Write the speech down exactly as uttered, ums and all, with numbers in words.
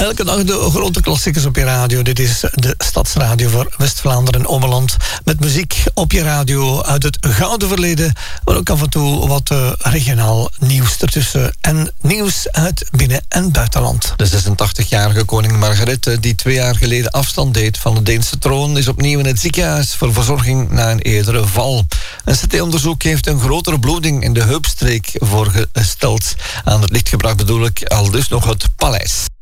Elke dag de grote klassiekers op je radio. Dit is de Stadsradio voor West-Vlaanderen en Ommeland. Met muziek op je radio uit het gouden verleden. Maar ook af en toe wat uh, regionaal nieuws ertussen. En nieuws uit binnen- en buitenland. De zesentachtigjarige koningin Margrethe, die twee jaar geleden afstand deed van de Deense troon, is opnieuw in het ziekenhuis voor verzorging na een eerdere val. Een C T-onderzoek heeft een grotere bloeding in de heupstreek voorgesteld. Aan het licht gebracht bedoel ik al dus nog het paleis.